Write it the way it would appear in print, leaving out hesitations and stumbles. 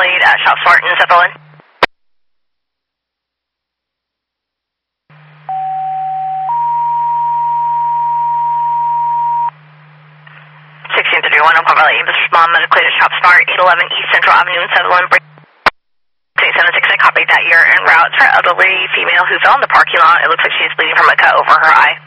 plate at Shop Smart in Sutherland. 1631, I'm calling about you. Mr. Mom, medically at Shop Smart, 811 East Central Avenue in Sutherland. 2768, copied that you're en route for elderly female who fell in the parking lot. It looks like she's bleeding from a cut over her eye.